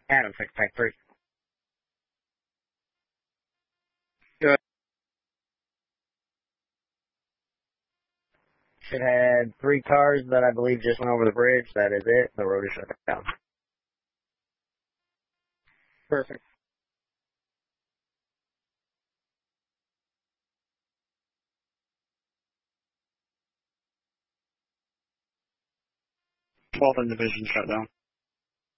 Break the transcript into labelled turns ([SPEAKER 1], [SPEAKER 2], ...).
[SPEAKER 1] Adam 653.
[SPEAKER 2] Good.
[SPEAKER 1] Should have 3 cars that I believe just went over the bridge. That is it. The road is shut down.
[SPEAKER 2] Perfect. Twelfth and Division shut down.